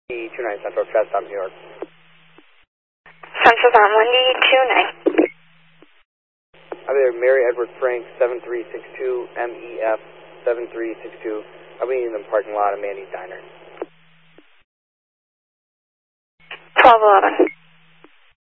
29 Central, Stop, New York. Central on Wendy 29. I'll be there, Mary Edward Frank, 7362, MEF 7362. I'll be in the parking lot of Mandy's Diner. 1211.